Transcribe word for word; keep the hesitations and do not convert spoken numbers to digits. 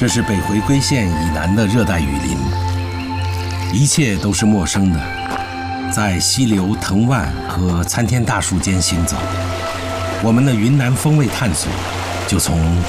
这是北回归线以南的热带雨林，一切都是陌生的，在溪流、藤蔓和参天大树间行走，我们的云南风味探索就从